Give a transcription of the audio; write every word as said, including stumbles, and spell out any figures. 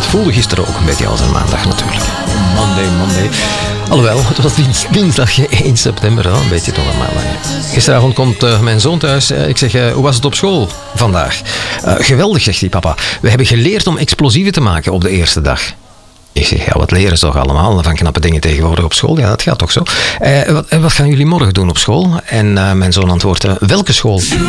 voelde gisteren ook een beetje als een maandag natuurlijk. Monday, Monday. Alhoewel, het was dins, dinsdag één september, hè? Een beetje toch een maandag. Gisteravond komt uh, mijn zoon thuis. Uh, ik zeg, uh, hoe was het op school vandaag? Uh, geweldig, zegt hij, papa. We hebben geleerd om explosieven te maken op de eerste dag. Ik zeg, ja, wat leren ze toch allemaal van knappe dingen tegenwoordig op school? Ja, dat gaat toch zo. Uh, wat, wat gaan jullie morgen doen op school? En uh, mijn zoon antwoordde, welke school?